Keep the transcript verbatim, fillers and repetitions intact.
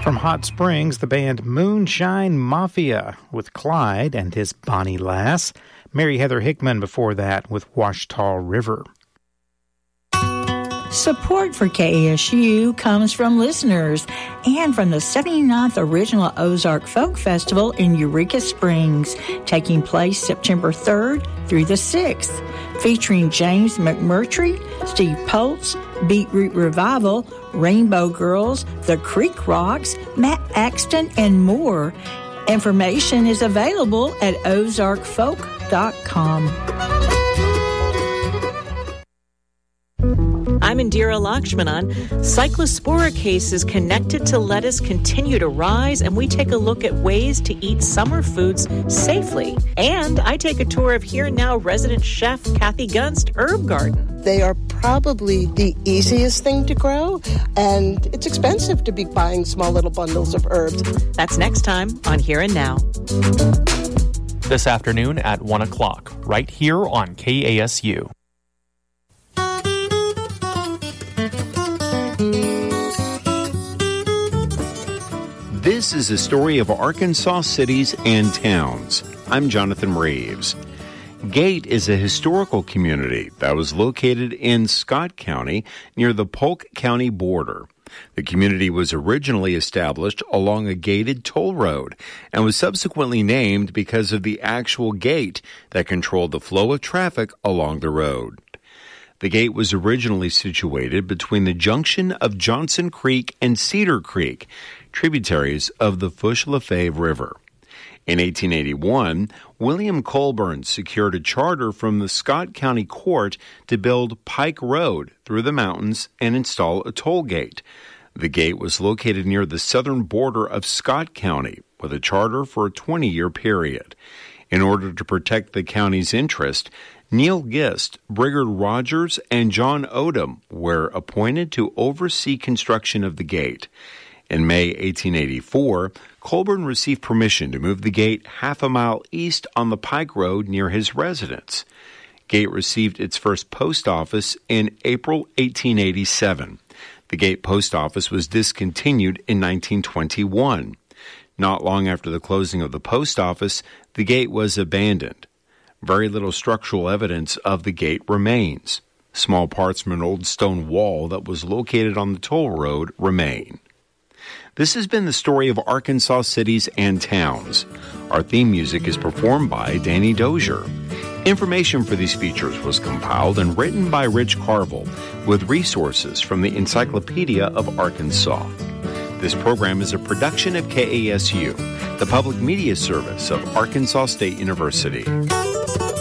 From Hot Springs, the band Moonshine Mafia with Clyde and his Bonnie Lass. Mary Heather Hickman before that with Washita River. Support for K A S U comes from listeners and from the seventy-ninth Original Ozark Folk Festival in Eureka Springs, taking place September third through the sixth, featuring James McMurtry, Steve Poltz, Beetroot Revival, Rainbow Girls, The Creek Rocks, Matt Axton, and more. Information is available at ozark folk dot com. I'm Indira Lakshmanan. Cyclospora cases connected to lettuce continue to rise, and we take a look at ways to eat summer foods safely. And I take a tour of Here and Now resident chef Kathy Gunst Herb Garden. They are probably the easiest thing to grow, and it's expensive to be buying small little bundles of herbs. That's next time on Here and Now. This afternoon at one o'clock, right here on K A S U. This is a story of Arkansas cities and towns. I'm Jonathan Reeves. Gate is a historical community that was located in Scott County near the Polk County border. The community was originally established along a gated toll road and was subsequently named because of the actual gate that controlled the flow of traffic along the road. The gate was originally situated between the junction of Johnson Creek and Cedar Creek, tributaries of the Fush-Lefebvre River. In eighteen eighty-one, William Colburn secured a charter from the Scott County Court to build Pike Road through the mountains and install a toll gate. The gate was located near the southern border of Scott County with a charter for a twenty-year period. In order to protect the county's interest, Neil Gist, Brigard Rogers, and John Odom were appointed to oversee construction of the gate. In May eighteen eighty-four, Colburn received permission to move the gate half a mile east on the Pike Road near his residence. Gate received its first post office in April eighteen eighty-seven. The Gate post office was discontinued in nineteen twenty-one. Not long after the closing of the post office, the gate was abandoned. Very little structural evidence of the gate remains. Small parts from an old stone wall that was located on the toll road remain. This has been the story of Arkansas cities and towns. Our theme music is performed by Danny Dozier. Information for these features was compiled and written by Rich Carville with resources from the Encyclopedia of Arkansas. This program is a production of K A S U, the public media service of Arkansas State University.